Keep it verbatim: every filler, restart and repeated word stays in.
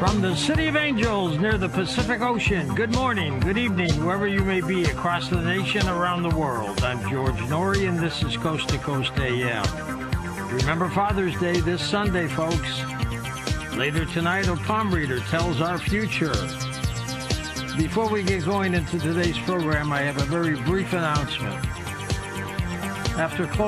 From the City of Angels near the Pacific Ocean, good morning, good evening, wherever you may be across the nation, around the world. I'm George Norrie, and this is Coast to Coast A M. Remember Father's Day this Sunday, folks. Later tonight, a palm reader tells our future. Before we get going into today's program, I have a very brief announcement. After closing